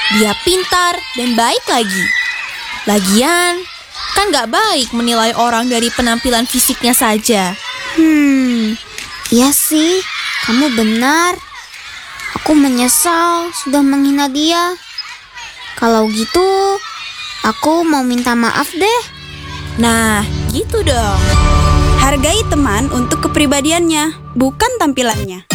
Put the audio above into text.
dia pintar dan baik lagi. Lagian, kan gak baik menilai orang dari penampilan fisiknya saja. Iya sih, kamu benar. Aku menyesal sudah menghina dia. Kalau gitu, aku mau minta maaf deh. Nah, gitu dong. Hargai teman untuk kepribadiannya, bukan tampilannya.